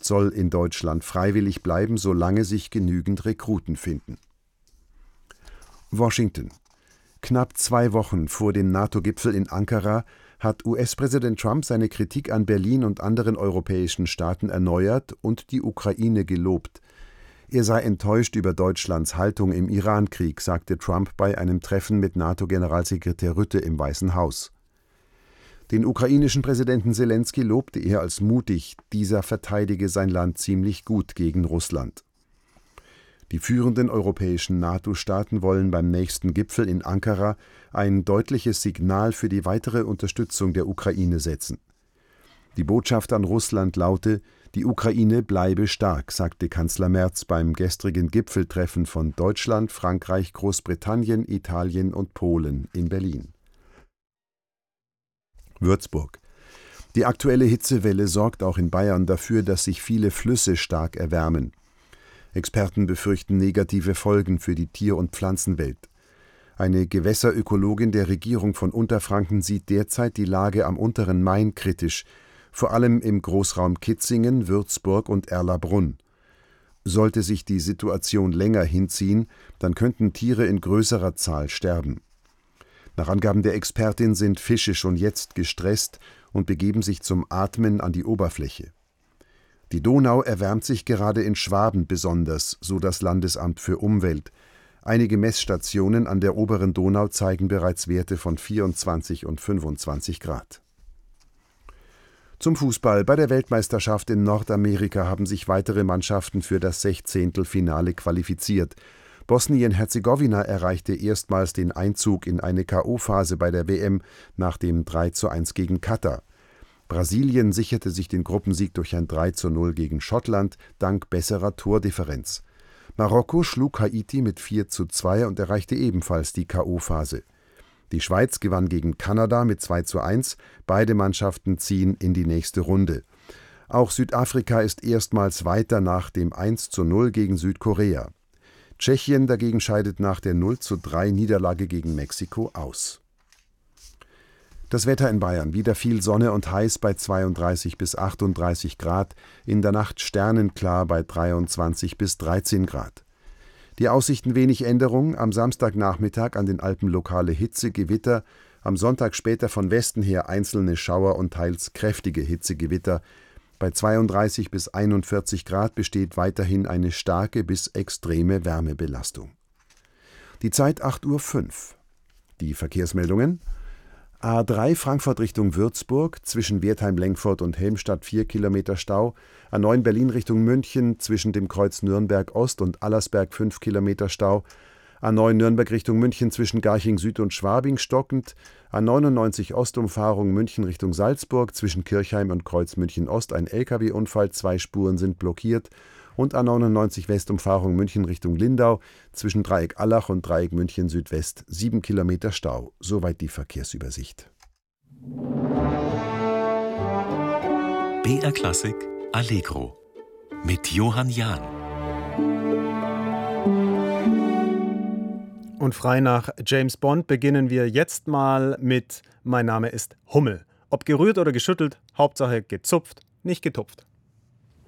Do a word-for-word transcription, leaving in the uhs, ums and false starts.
soll in Deutschland freiwillig bleiben, solange sich genügend Rekruten finden. Washington. Knapp zwei Wochen vor dem NATO-Gipfel in Ankara hat U S-Präsident Trump seine Kritik an Berlin und anderen europäischen Staaten erneuert und die Ukraine gelobt. Er sei enttäuscht über Deutschlands Haltung im Irankrieg, sagte Trump bei einem Treffen mit NATO-Generalsekretär Rutte im Weißen Haus. Den ukrainischen Präsidenten Selenskyj lobte er als mutig, dieser verteidige sein Land ziemlich gut gegen Russland. Die führenden europäischen NATO-Staaten wollen beim nächsten Gipfel in Ankara ein deutliches Signal für die weitere Unterstützung der Ukraine setzen. Die Botschaft an Russland laute: Die Ukraine bleibe stark, sagte Kanzler Merz beim gestrigen Gipfeltreffen von Deutschland, Frankreich, Großbritannien, Italien und Polen in Berlin. Würzburg. Die aktuelle Hitzewelle sorgt auch in Bayern dafür, dass sich viele Flüsse stark erwärmen. Experten befürchten negative Folgen für die Tier- und Pflanzenwelt. Eine Gewässerökologin der Regierung von Unterfranken sieht derzeit die Lage am unteren Main kritisch, vor allem im Großraum Kitzingen, Würzburg und Erlabrunn. Sollte sich die Situation länger hinziehen, dann könnten Tiere in größerer Zahl sterben. Nach Angaben der Expertin sind Fische schon jetzt gestresst und begeben sich zum Atmen an die Oberfläche. Die Donau erwärmt sich gerade in Schwaben besonders, so das Landesamt für Umwelt. Einige Messstationen an der oberen Donau zeigen bereits Werte von vierundzwanzig und fünfundzwanzig Grad. Zum Fußball. Bei der Weltmeisterschaft in Nordamerika haben sich weitere Mannschaften für das Sechzehntelfinale qualifiziert. Bosnien-Herzegowina erreichte erstmals den Einzug in eine K O-Phase bei der W M nach dem drei zu eins gegen Katar. Brasilien sicherte sich den Gruppensieg durch ein drei zu null gegen Schottland dank besserer Tordifferenz. Marokko schlug Haiti mit vier zu zwei und erreichte ebenfalls die K O-Phase. Die Schweiz gewann gegen Kanada mit zwei zu eins. Beide Mannschaften ziehen in die nächste Runde. Auch Südafrika ist erstmals weiter nach dem eins zu null gegen Südkorea. Tschechien dagegen scheidet nach der null zu drei Niederlage gegen Mexiko aus. Das Wetter in Bayern: wieder viel Sonne und heiß bei zweiunddreißig bis achtunddreißig Grad, in der Nacht sternenklar bei dreiundzwanzig bis dreizehn Grad. Die Aussichten: wenig Änderung, am Samstagnachmittag an den Alpen lokale Hitze, Gewitter, am Sonntag später von Westen her einzelne Schauer und teils kräftige Hitzegewitter. Bei zweiunddreißig bis einundvierzig Grad besteht weiterhin eine starke bis extreme Wärmebelastung. Die Zeit acht Uhr fünf. Die Verkehrsmeldungen: A drei Frankfurt Richtung Würzburg, zwischen Wertheim-Lengfurt und Helmstadt vier Kilometer Stau. A neun Berlin Richtung München, zwischen dem Kreuz Nürnberg Ost und Allersberg fünf Kilometer Stau. A neun Nürnberg Richtung München, zwischen Garching Süd und Schwabing stockend. A neunundneunzig Ostumfahrung München Richtung Salzburg, zwischen Kirchheim und Kreuz München Ost ein L K W-Unfall, zwei Spuren sind blockiert. Und A neunundneunzig Westumfahrung München Richtung Lindau, zwischen Dreieck Allach und Dreieck München Südwest sieben Kilometer Stau. Soweit die Verkehrsübersicht. B R Klassik Allegro mit Johann Jahn. Und frei nach James Bond beginnen wir jetzt mal mit Mein Name ist Hummel. Ob gerührt oder geschüttelt, Hauptsache gezupft, nicht getupft.